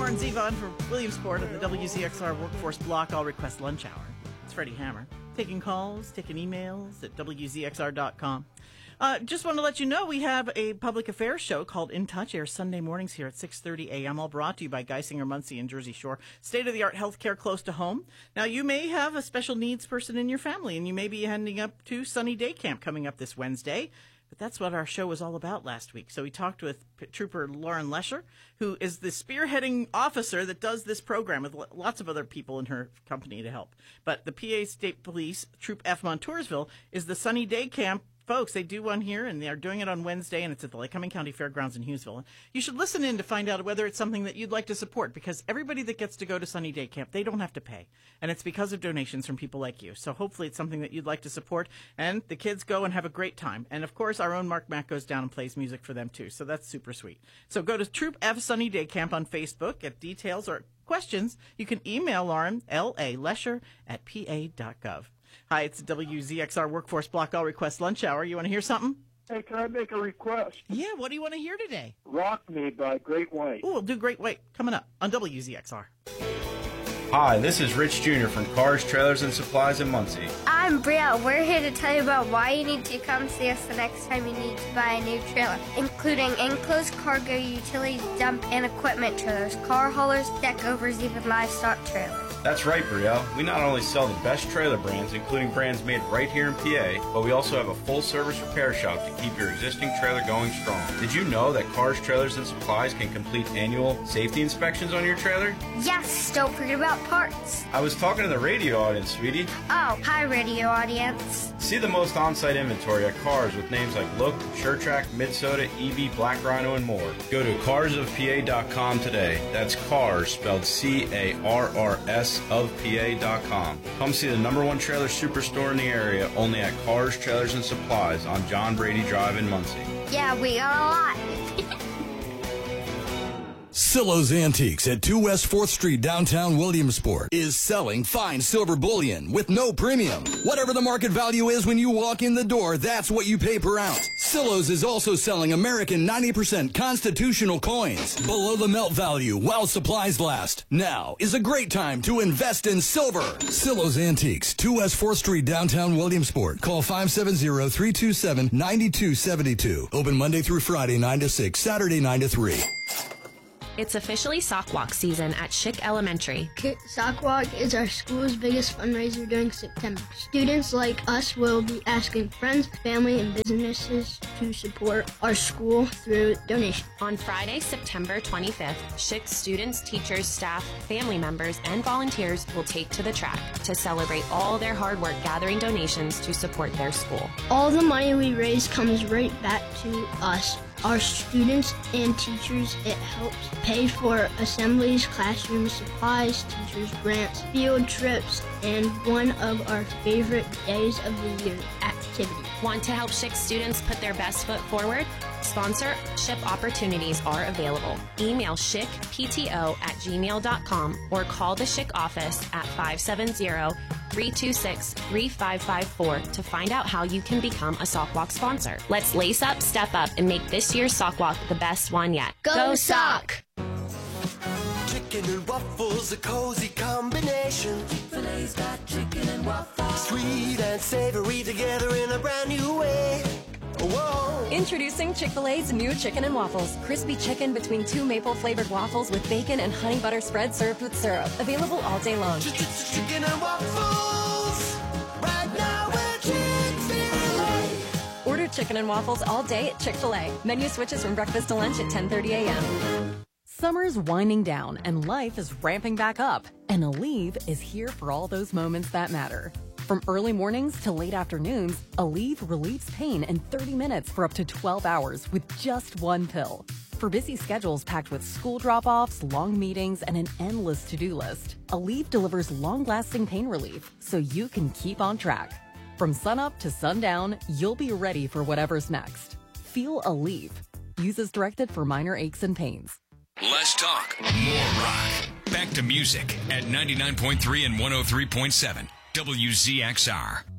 Lauren Zevon for Williamsport at the WZXR Workforce Block All Request Lunch Hour. It's Freddie Hammer. Taking calls, taking emails at WZXR.com. Just want to let you know we have a public affairs show called In Touch, airs Sunday mornings here at 6:30 a.m., all brought to you by Geisinger Muncie and Jersey Shore. State-of-the-art healthcare close to home. Now, you may have a special needs person in your family, and you may be heading up to Sunny Day Camp coming up this Wednesday. But that's what our show was all about last week. So we talked with Trooper Lauren Lesher, who is the spearheading officer that does this program with lots of other people in her company to help. But the PA State Police, Troop F Montoursville, is the Sunny Day Camp. Folks, they do one here, and they're doing it on Wednesday, and it's at the Lycoming County Fairgrounds in Hughesville. You should listen in to find out whether it's something that you'd like to support, because everybody that gets to go to Sunny Day Camp, they don't have to pay, and it's because of donations from people like you. So hopefully it's something that you'd like to support, and the kids go and have a great time. And, of course, our own Mark Mack goes down and plays music for them, too, so that's super sweet. So go to Troop F Sunny Day Camp on Facebook. Get details or questions. You can email Lauren, Lesher at pa.gov. Hi, it's WZXR Workforce Block All Request Lunch Hour. You want to hear something? Hey, can I make a request? Yeah, what do you want to hear today? Rock Me by Great White. Oh, we'll do Great White coming up on WZXR. Hi, this is Rich Jr. from Cars, Trailers, and Supplies in Muncie. I'm Brielle. We're here to tell you about why you need to come see us the next time you need to buy a new trailer, including enclosed cargo, utilities, dump, and equipment trailers, car haulers, deck overs, even livestock trailers. That's right, Brielle. We not only sell the best trailer brands, including brands made right here in PA, but we also have a full-service repair shop to keep your existing trailer going strong. Did you know that Cars, Trailers, and Supplies can complete annual safety inspections on your trailer? Yes, don't forget about parts. I was talking to the radio audience, sweetie. Oh, hi, radio audience. See the most on-site inventory at Cars with names like Look, SureTrack, Midsoda, EB, Black Rhino, and more. Go to carsofpa.com today. That's Cars, spelled C-A-R-R-S of PA.com. Come see the #1 trailer superstore in the area, only at Cars, Trailers, and Supplies on John Brady Drive in Muncie. Yeah, we got a lot. Silo's Antiques at 2 West 4th Street, downtown Williamsport, is selling fine silver bullion with no premium. Whatever the market value is when you walk in the door, that's what you pay per ounce. Silo's is also selling American 90% constitutional coins below the melt value while supplies last. Now is a great time to invest in silver. Silo's Antiques, 2 West 4th Street, downtown Williamsport. Call 570-327-9272. Open Monday through Friday, 9 to 6, Saturday, 9 to 3. It's officially Sock Walk season at Schick Elementary. Sock Walk is our school's biggest fundraiser during September. Students like us will be asking friends, family, and businesses to support our school through donations. On Friday, September 25th, Schick students, teachers, staff, family members, and volunteers will take to the track to celebrate all their hard work gathering donations to support their school. All the money we raise comes right back to us, our students and teachers. It helps pay for assemblies, classroom supplies, teachers' grants, field trips, and one of our favorite days of the year, activities. Want to help Schick students put their best foot forward? Sponsorship opportunities are available. Email schickpto@gmail.com or call the Schick office at 570-326-3554 to find out how you can become a Sock Walk sponsor. Let's lace up, step up, and make this year's Sock Walk the best one yet. Go Sock! Chicken and waffles, a cozy combination. Chick-fil-A's got chicken and waffles. Sweet and savory together in a brand new way. Whoa. Introducing Chick-fil-A's new chicken and waffles. Crispy chicken between 2 maple-flavored waffles with bacon and honey butter spread served with syrup. Available all day long. Chicken and waffles. Right now at Chick-fil-A. Order chicken and waffles all day at Chick-fil-A. Menu switches from breakfast to lunch at 10:30 a.m. Summer's winding down and life is ramping back up. And Aleve is here for all those moments that matter. From early mornings to late afternoons, Aleve relieves pain in 30 minutes for up to 12 hours with just one pill. For busy schedules packed with school drop-offs, long meetings, and an endless to-do list, Aleve delivers long-lasting pain relief so you can keep on track. From sunup to sundown, you'll be ready for whatever's next. Feel Aleve. Use as directed for minor aches and pains. Less talk, more rock. Back to music at 99.3 and 103.7 WZXR.